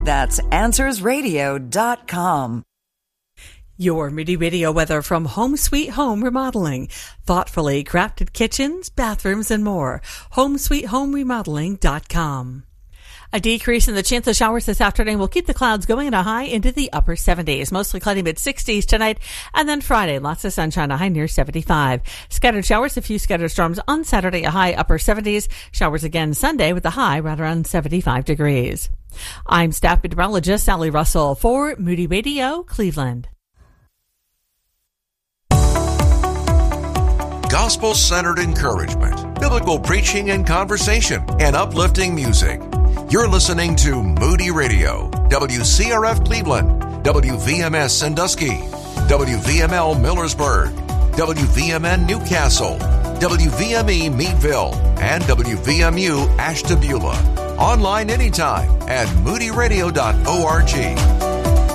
That's AnswersRadio.com. Your Moody Radio weather from Home Sweet Home Remodeling. Thoughtfully crafted kitchens, bathrooms, and more. HomeSweetHomeRemodeling.com. A decrease in the chance of showers this afternoon will keep the clouds going at a high into the upper 70s. Mostly cloudy mid-60s tonight. And then Friday, lots of sunshine, a high near 75. Scattered showers, a few scattered storms on Saturday, a high upper 70s. Showers again Sunday with a high right around 75 degrees. I'm staff meteorologist Sally Russell for Moody Radio, Cleveland. Gospel-centered encouragement, biblical preaching and conversation, and uplifting music. You're listening to Moody Radio, WCRF Cleveland, WVMS Sandusky, WVML Millersburg, WVMN Newcastle, WVME Meadville, and WVMU Ashtabula. Online anytime at moodyradio.org.